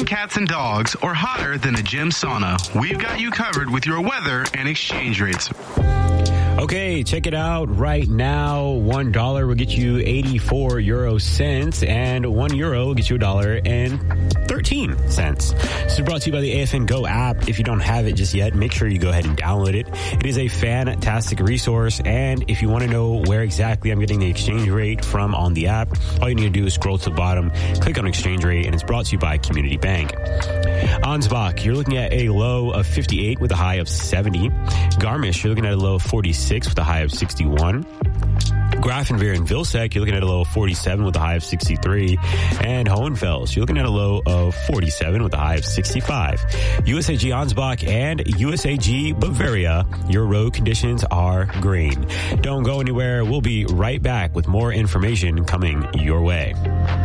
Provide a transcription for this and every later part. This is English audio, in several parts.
than cats and dogs, or hotter than a gym sauna, we've got you covered with your weather and exchange rates. Okay, check it out right now. $1 will get you 84 euro cents, and €1 will get you $1.13. This is brought to you by the AFN Go app. If you don't have it just yet, make sure you go ahead and download it. It is a fantastic resource, and if you want to know where exactly I'm getting the exchange rate from on the app, all you need to do is scroll to the bottom, click on exchange rate, and it's brought to you by Community Bank. Ansbach, you're looking at a low of 58 with a high of 70. Garmisch, you're looking at a low of 46 with a high of 61. Grafenweer and Vilsek, you're looking at a low of 47 with a high of 63. And Hohenfels, you're looking at a low of 47 with a high of 65. USAG Ansbach and USAG Bavaria, your road conditions are green. Don't go anywhere. We'll be right back with more information coming your way.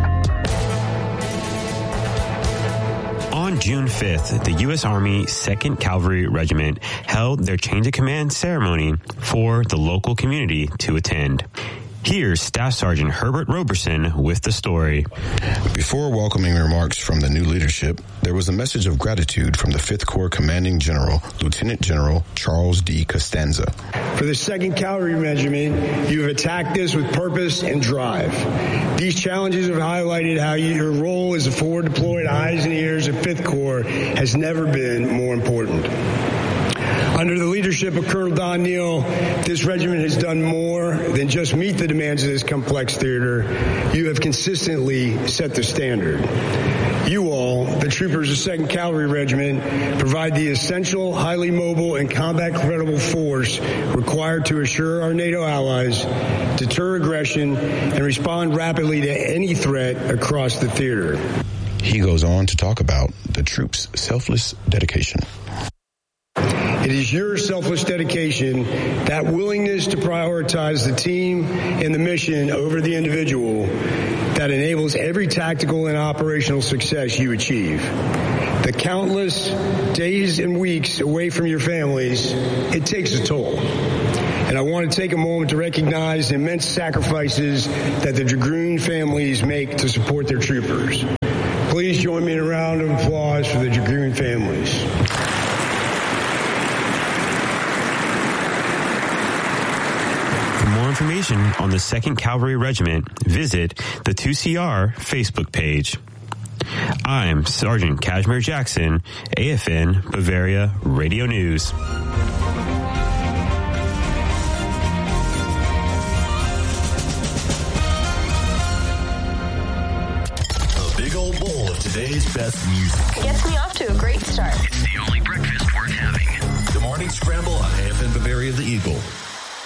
On June 5th, the U.S. Army 2nd Cavalry Regiment held their change of command ceremony for the local community to attend. Here's Staff Sergeant Herbert Roberson with the story. Before welcoming remarks from the new leadership, there was a message of gratitude from the 5th Corps Commanding General, Lieutenant General Charles D. Costanza. For the 2nd Cavalry Regiment, you have attacked this with purpose and drive. These challenges have highlighted how your role as a forward deployed eyes and ears of 5th Corps has never been more important. Under the leadership of Colonel Don Neal, this regiment has done more than just meet the demands of this complex theater. You have consistently set the standard. You all, the troopers of 2nd Cavalry Regiment, provide the essential, highly mobile, and combat-credible force required to assure our NATO allies, deter aggression, and respond rapidly to any threat across the theater. He goes on to talk about the troops' selfless dedication. It is your selfless dedication, that willingness to prioritize the team and the mission over the individual, that enables every tactical and operational success you achieve. The countless days and weeks away from your families, it takes a toll. And I want to take a moment to recognize the immense sacrifices that the Dragoon families make to support their troopers. Please join me in a round of applause for the Dragoon families. For more information on the 2nd Cavalry Regiment, visit the 2CR Facebook page. I'm Sergeant Kashmir Jackson, AFN Bavaria Radio News. A big old bowl of today's best music. Gets me off to a great start. It's the only breakfast worth having. The Morning Scramble on AFN Bavaria, the Eagle.